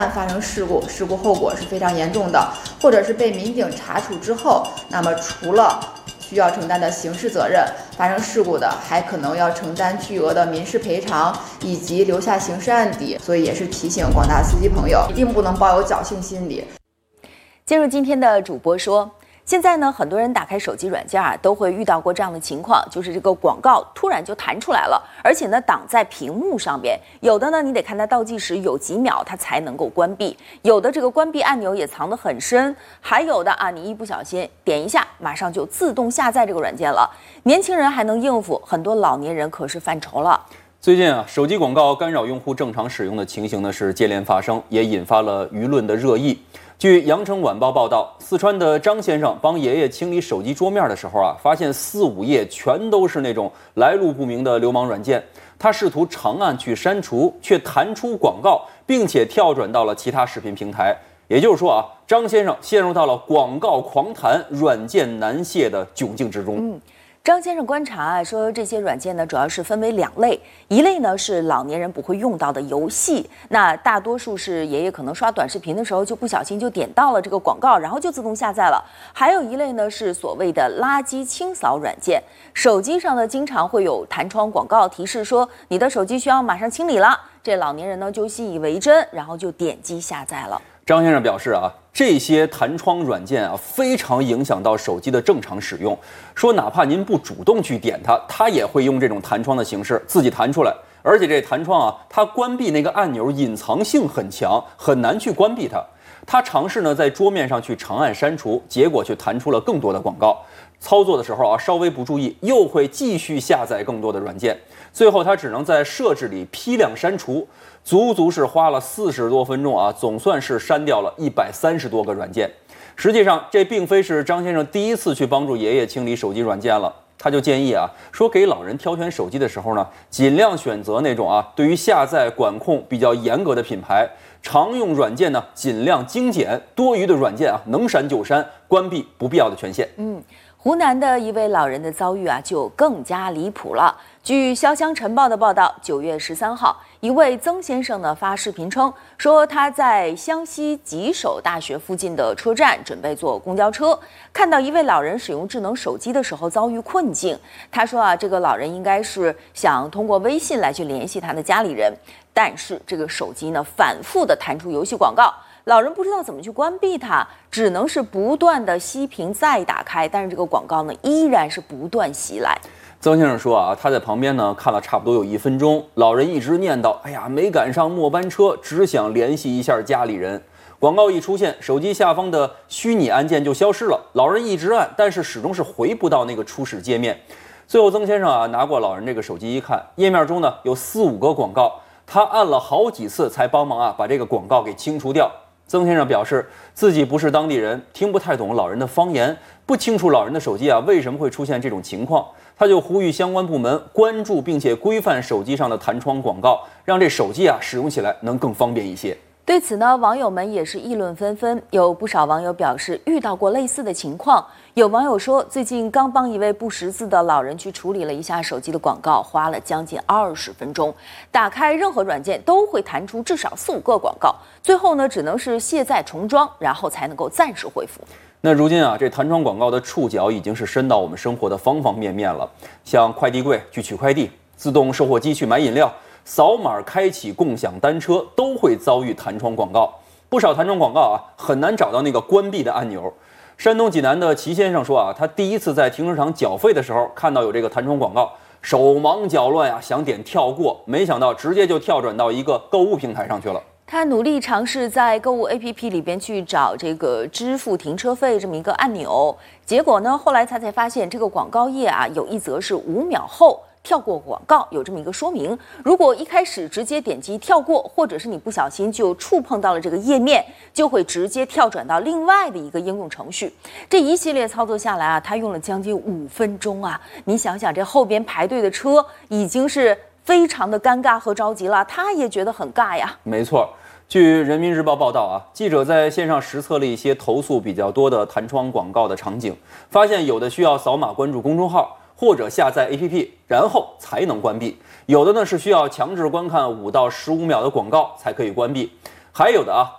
发生事故后果是非常严重的，或者是被民警查处之后，那么除了需要承担的刑事责任，发生事故的还可能要承担巨额的民事赔偿以及留下刑事案底。所以也是提醒广大司机朋友，一定不能抱有侥幸心理。 进入今天的主播说。现在呢，很多人打开手机软件都会遇到过这样的情况，就是这个广告突然就弹出来了，而且呢挡在屏幕上边。有的呢，你得看它倒计时有几秒，它才能够关闭；有的这个关闭按钮也藏得很深，还有的你一不小心点一下，马上就自动下载这个软件了。年轻人还能应付，很多老年人可是犯愁了。 最近手机广告干扰用户正常使用的情形呢是接连发生，也引发了舆论的热议。据羊城晚报报道，四川的张先生帮爷爷清理手机桌面的时候发现4、5页全都是那种来路不明的流氓软件。他试图长按去删除，却弹出广告，并且跳转到了其他视频平台。也就是说张先生陷入到了广告狂弹、软件难卸的窘境之中。 张先生观察说，这些软件呢主要是分为2类，一类呢是老年人不会用到的游戏，那大多数是爷爷可能刷短视频的时候就不小心就点到了这个广告，然后就自动下载了。还有一类呢是所谓的垃圾清扫软件，手机上呢经常会有弹窗广告提示说你的手机需要马上清理了，这老年人呢就信以为真，然后就点击下载了。 张先生表示这些弹窗软件非常影响到手机的正常使用，说哪怕您不主动去点它，它也会用这种弹窗的形式自己弹出来。而且这弹窗它关闭那个按钮隐藏性很强，很难去关闭它。他尝试呢在桌面上去长按删除，结果却弹出了更多的广告。操作的时候稍微不注意，又会继续下载更多的软件。最后他只能在设置里批量删除，足足是花了40多分钟总算是删掉了130多个软件。实际上这并非是张先生第一次去帮助爷爷清理手机软件了。他就建议说给老人挑选手机的时候呢，尽量选择那种对于下载管控比较严格的品牌，常用软件呢尽量精简，多余的软件能删就删，关闭不必要的权限。 湖南的一位老人的遭遇就更加离谱了。据潇湘晨报的报道，9月13号，一位曾先生呢发视频称，说他在湘西吉首大学附近的车站准备坐公交车，看到一位老人使用智能手机的时候遭遇困境。他说这个老人应该是想通过微信来去联系他的家里人，但是这个手机呢反复的弹出游戏广告。老人不知道怎么去关闭它，只能是不断的熄屏再打开，但是这个广告呢依然是不断袭来。 曾先生说他在旁边呢看了差不多有1分钟，老人一直念叨，哎呀没赶上末班车，只想联系一下家里人。广告一出现，手机下方的虚拟按键就消失了，老人一直按，但是始终是回不到那个初始界面。最后曾先生拿过老人这个手机一看，页面中呢有4、5个广告，他按了好几次才帮忙把这个广告给清除掉。曾先生表示自己不是当地人，听不太懂老人的方言，不清楚老人的手机为什么会出现这种情况。他就呼吁相关部门关注并且规范手机上的弹窗广告，让这手机使用起来能更方便一些。 对此呢，网友们也是议论纷纷，有不少网友表示遇到过类似的情况。有网友说，最近刚帮一位不识字的老人去处理了一下手机的广告，花了将近20分钟，打开任何软件都会弹出至少4、5个广告，最后呢只能是卸载重装，然后才能够暂时恢复。 那如今这弹窗广告的触角已经是伸到我们生活的方方面面了，像快递柜去取快递，自动售货机去买饮料，扫码开启共享单车都会遭遇弹窗广告。不少弹窗广告很难找到那个关闭的按钮。山东济南的齐先生说他第一次在停车场缴费的时候看到有这个弹窗广告，手忙脚乱想点跳过，没想到直接就跳转到一个购物平台上去了。 他努力尝试在购物 APP 里边去找这个支付停车费这么一个按钮，结果呢后来他才发现这个广告页有一则是5秒后跳过广告，有这么一个说明。如果一开始直接点击跳过，或者是你不小心就触碰到了这个页面，就会直接跳转到另外的一个应用程序。这一系列操作下来他用了将近5分钟你想想这后边排队的车已经是非常的尴尬和着急了，他也觉得很尬呀。 没错。据人民日报报道记者在线上实测了一些投诉比较多的弹窗广告的场景，发现有的需要扫码关注公众号或者下载 APP 然后才能关闭，有的呢是需要强制观看5到15秒的广告才可以关闭，还有的